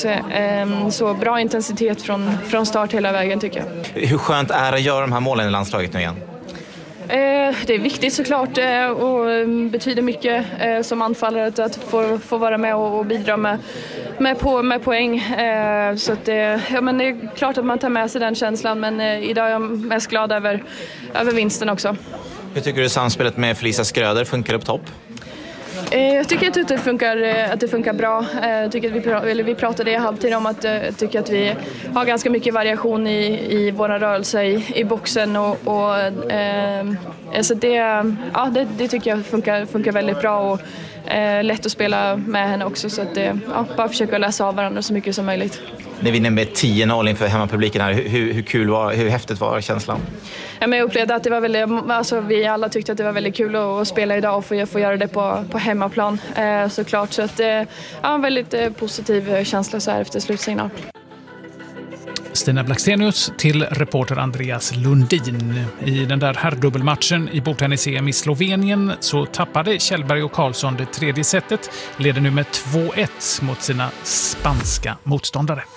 tillbaks. Så bra intensitet från start hela vägen tycker jag. Hur skönt är det att göra de här målen i landslaget nu igen? Det är viktigt såklart och betyder mycket som anfallare att få vara med och bidra med poäng. Så att det är klart att man tar med sig den känslan, men idag är jag mest glad över vinsten också. Hur tycker du samspelet med Felicia Skröder funkar på topp? Jag tycker att det funkar bra. Jag tycker att vi pratade i halvtid om att jag tycker att vi har ganska mycket variation i våra rörelser i boxen så det tycker jag funkar väldigt bra och lätt att spela med henne också, så att bara försöka läsa av varandra så mycket som möjligt. Ni vinner med 10-0 inför hemmapubliken här. Hur häftigt var känslan? Ja, men jag upplevde att det var väldigt, vi alla tyckte att det var väldigt kul att spela idag och få göra det på hemmaplan såklart. Så att en väldigt positiv känsla så här efter slutsignal. Stina Blackstenius till reporter Andreas Lundin. I den där herrdubbelmatchen i bordtennis-EM i Slovenien så tappade Kjellberg och Karlsson det tredje setet, leder nu med 2-1 mot sina spanska motståndare.